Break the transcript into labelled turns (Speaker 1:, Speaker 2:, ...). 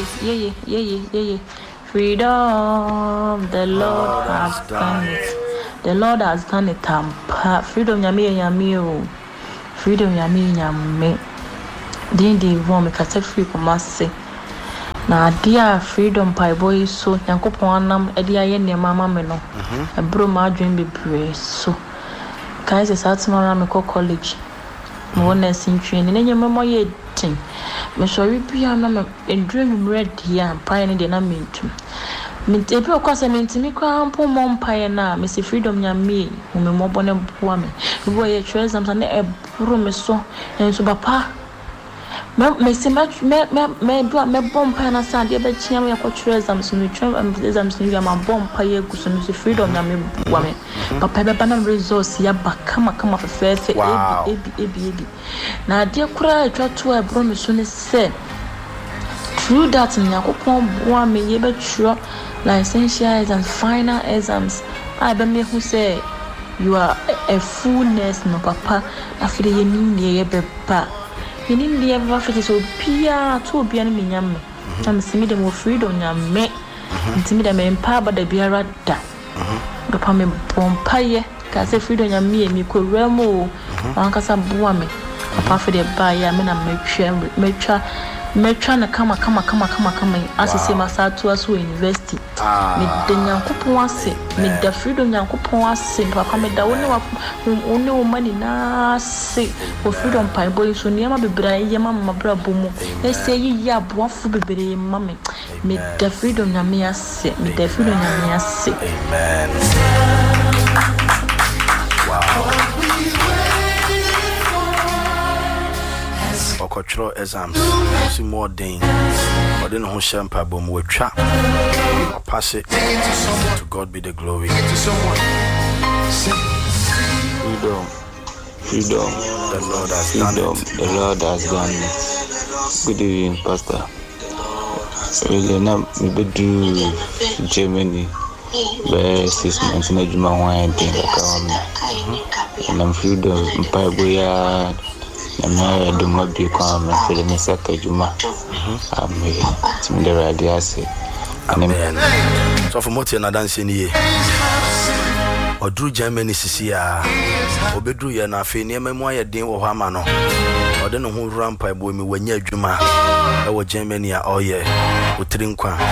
Speaker 1: yeah. Freedom, the Lord has done it. The Lord has done it. Freedom, yami. Freedom, yami. Dindi won me kasa free komase. Na dia freedom pai boy so Yankopon anam e dia ye ne mama me no. Ebro ma adwen bebre so. Kai se satmara me ko college. Mo wona sin training enye memo ye tin. Me sorry bia na me endrum ready am pai ne de na mentum. Me ebi okwasa me ntimi kwa mpo mompae na me se freedom nyame me mobo ne boa me. Bo ye exams na ebro me so enso papa me bomb na sa de be chia me akwa exams no exams no ma bomb pa ye guso no se freedom nyame boa me. Papa be bana resource ya bakama fefefe ebi na de kura atwa to ebro me so ne se through that Yakopon boa me ye be tro licentiate and final exams. I be me who say you are a fullness no papa after ye ni ye be pa ye ni ye be fa so pia to bia no menyam am simi dem freedom nyame ntimi dem empa ba da biara da papa me bompa ye ka say freedom nyame mi ko remo ankasa boa me papa for the ba ya me na metwa na kama asese masatu aso university me de Nyankopon ase me da freedom Nyankopon ase papa me da woni wo mani na se o freedom pai boy so niam bebra ye mama bra bomu ese yi ya boafo bebere mama me da freedom nyame ase me da freedom nyame ase.
Speaker 2: Amen. Wow. Cultural exams, see more things. But then who shampa bomb will trap or pass it. To God be the glory.
Speaker 3: Freedom.
Speaker 2: The Lord has done it.
Speaker 3: The Lord has done it. Good evening, Pastor. Really, now we do Germany. By 6 months in a Juma wine thing like and I'm freedom. Paiboya. I'm do not be calm and feeling a second Juma. I'm the radiasi.
Speaker 2: Amen. So for Motia dancing here. Or drew Germany Sisia. Or bedrew ya na fe near memoir din or Hamano. Or then who ran by boy me when ye Juma. Our Germany all year. With Trinkwa.